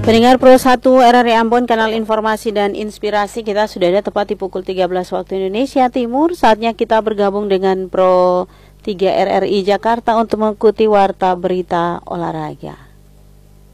Pendengar Pro 1 RRI Ambon, kanal informasi dan inspirasi, kita sudah ada tepat di pukul 13 waktu Indonesia Timur. Saatnya kita bergabung dengan Pro 3 RRI Jakarta untuk mengikuti warta berita olahraga.